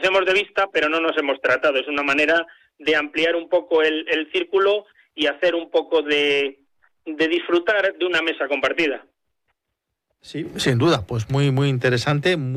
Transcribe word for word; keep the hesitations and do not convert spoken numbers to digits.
conocemos de vista, pero no nos hemos tratado. Es una manera de ampliar un poco el, el círculo y hacer un poco de, de disfrutar de una mesa compartida. Sí, sin duda, pues muy, muy interesante.